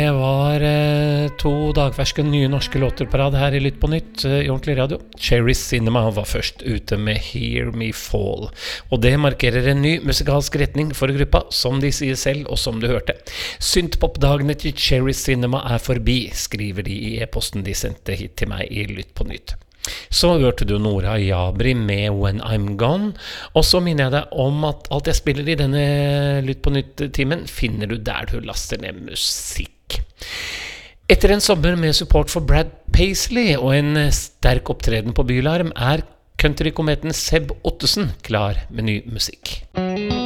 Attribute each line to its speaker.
Speaker 1: Det var 2 dagferske nye norske låter på rad her i Lytt på Nytt i ordentlig radio. Cherry Cinema var først ute med Hear Me Fall, og det markerer en ny musikalsk retning for gruppa, som de sier selv og som du hørte. Synthpop-dagene til Cherry Cinema er forbi, skriver de i e-posten de sendte hit til meg i Lytt på Nytt. Så hørte du Nora Jabri med When I'm Gone, og så minner jeg deg om at alt jeg spiller i denne Lytt på Nytt-timen finner du der du laster ned musikk. Etter en sommer med support for Brad Paisley og en sterk opptreden på Bylarm er countrykometen Seb Ottesen klar med ny musikk.